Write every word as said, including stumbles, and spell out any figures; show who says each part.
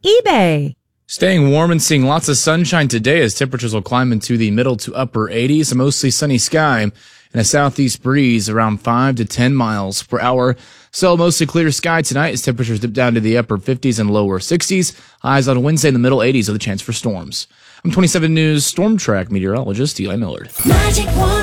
Speaker 1: eBay.
Speaker 2: Staying warm and seeing lots of sunshine today as temperatures will climb into the middle to upper eighties. A mostly sunny sky and a southeast breeze around five to ten miles per hour. So mostly clear sky tonight as temperatures dip down to the upper fifties and lower sixties. Highs on Wednesday in the middle eighties with a chance for storms. I'm twenty-seven News Storm Track meteorologist Eli Millard. Magic